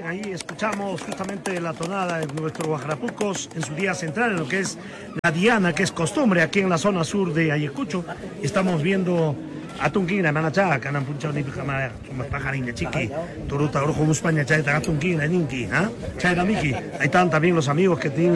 bien, ahí escuchamos justamente la tonada de nuestro Guajarapucos en su día central, en lo que es la diana, que es costumbre aquí en la zona sur de Ayacucho. Estamos viendo a Tunquina, Manachá, Canan Puncha, ni Pijama, Pajarina, Chiqui, Turuta, Ojo, España, Chay, Tunquina, Ninki, Chay, Miki. Ahí están también los amigos que tienen